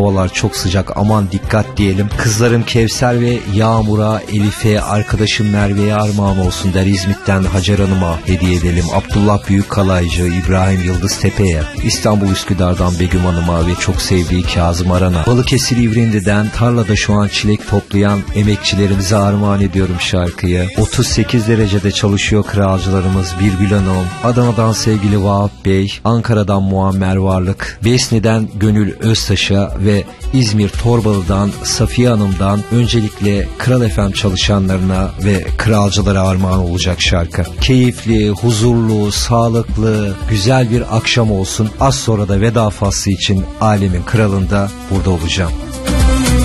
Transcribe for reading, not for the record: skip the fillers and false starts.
havalar çok sıcak, aman dikkat diyelim. Kızlarım Kevser ve Yağmur'a, Elif'e, arkadaşım Merve'ye armağan olsun der. İzmit'ten Hacer Hanım'a hediye edelim. Abdullah Büyükkalaycı, İbrahim Yıldız Tepe'ye, İstanbul Üsküdar'dan Begüm Hanım'a ve çok sevdiği Kazım Aran'a, Balıkesir İvrindi'den tarlada şu an çilek toplayan emekçilerimize armağan ediyorum şarkıyı. 38 derecede çalışıyor kralcılarımız Birgül Hanım, Adana'dan sevgili Vahap Bey, Ankara'dan Muammer Varlık, Besni'den Gönül Öztaş'a ve İzmir Torbalı'dan Safiye Hanım'dan öncelikle Kral FM çalışanlarına ve kralcılara armağan olacak şarkı. Keyifli, huzurlu, sağlıklı, güzel bir akşam olsun. Az sonra da veda faslı için Alemin Kralı'nda burada olacağım.